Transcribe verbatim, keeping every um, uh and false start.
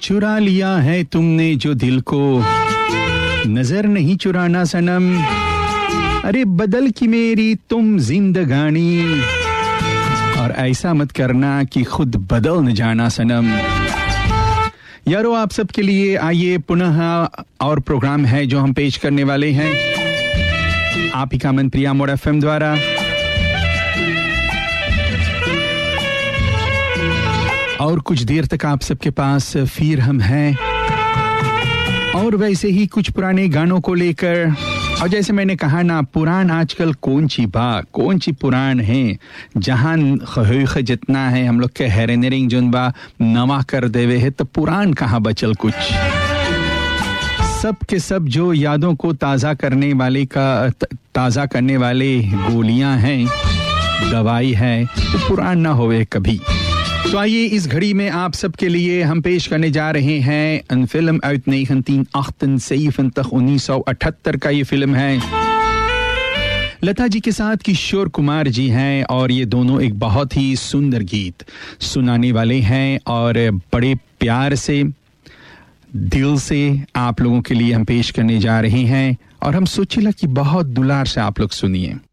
चुरा लिया है तुमने जो दिल को, नजर नहीं चुराना सनम, अरे बदल की मेरी तुम जिंदगानी, और ऐसा मत करना कि खुद बदल न जाना सनम। यारो आप सबके लिए आइए पुनः और प्रोग्राम है जो हम पेश करने वाले हैं आप ही का मन प्रिया मोड एफएम द्वारा। और कुछ देर तक आप सबके पास फिर हम हैं, और वैसे ही कुछ पुराने गानों को लेकर। और जैसे मैंने कहा ना, पुरान आजकल कौन सी बा कौन सी पुरान है, जहान खह जितना है हम लोग के हैरनरिंग जोन बा नवा कर देवे है, तो पुरान कहाँ बचल कुछ। सब के सब जो यादों को ताज़ा करने वाले का ताज़ा करने वाले गोलियां हैं, दवाई है, तो पुरान ना होवे कभी। तो आइए इस घड़ी में आप सबके लिए हम पेश करने जा रहे हैं अन फिल्म uit negentien achtenzeventig उन्नीस सौ अठहत्तर का ये फिल्म है। लता जी के साथ किशोर कुमार जी हैं, और ये दोनों एक बहुत ही सुंदर गीत सुनाने वाले हैं, और बड़े प्यार से दिल से आप लोगों के लिए हम पेश करने जा रहे हैं। और हम सोचिला कि बहुत दुलार से आप लोग सुनिए।